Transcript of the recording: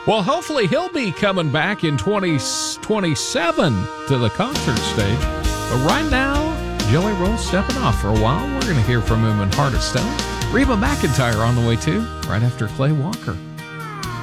Well, hopefully he'll be coming back in 2027 to the concert stage. But right now, Jelly Roll's stepping off for a while. We're going to hear from him in Heart of Stone. Reba McEntire on the way too, right after Clay Walker.